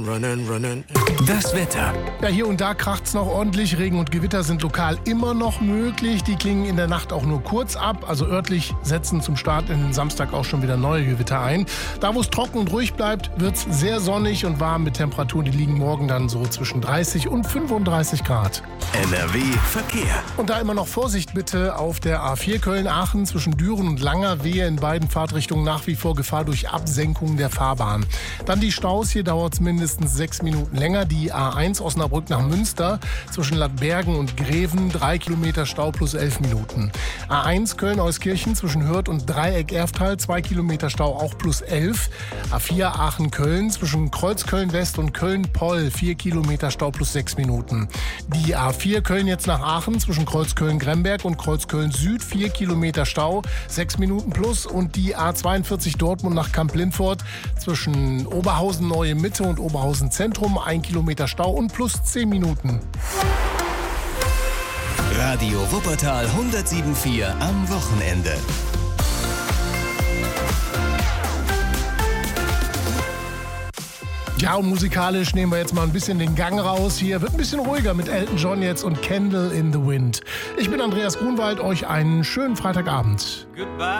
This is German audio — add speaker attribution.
Speaker 1: Running.
Speaker 2: Das Wetter.
Speaker 3: Ja, hier und da kracht's noch ordentlich. Regen und Gewitter sind lokal immer noch möglich. Die klingen in der Nacht auch nur kurz ab. Also örtlich setzen zum Start in den Samstag auch schon wieder neue Gewitter ein. Da, wo es trocken und ruhig bleibt, wird's sehr sonnig und warm mit Temperaturen, die liegen morgen dann so zwischen 30 und 35 Grad.
Speaker 2: NRW Verkehr.
Speaker 3: Und da immer noch Vorsicht bitte auf der A4 Köln-Aachen zwischen Düren und Langerwehe in beiden Fahrtrichtungen nach wie vor Gefahr durch Absenkung der Fahrbahn. Dann die Staus, hier dauert es mindestens 6 Minuten länger. Die A1 Osnabrück nach Münster zwischen Ladbergen und Greven, 3 Kilometer Stau plus 11 Minuten. A1 Köln-Euskirchen zwischen Hürth und Dreieck-Erftal, 2 Kilometer Stau auch plus 11. A4 Aachen-Köln zwischen Kreuzköln-West und Köln-Poll, 4 Kilometer Stau plus 6 Minuten. Die A4 Köln jetzt nach Aachen zwischen Kreuzköln-Gremberg und Kreuzköln-Süd, 4 Kilometer Stau, 6 Minuten plus. Und die A42 Dortmund nach Kamp-Lindfort zwischen Oberhausen-Neue Mitte und Oberhausen-Zentrum, 1 Kilometer Stau und plus 10 Minuten.
Speaker 2: Radio Wuppertal 107.4 am Wochenende.
Speaker 3: Ja, und musikalisch nehmen wir jetzt mal ein bisschen den Gang raus. Hier wird ein bisschen ruhiger mit Elton John jetzt und Candle in the Wind. Ich bin Andreas Grunwald, euch einen schönen Freitagabend.
Speaker 4: Goodbye.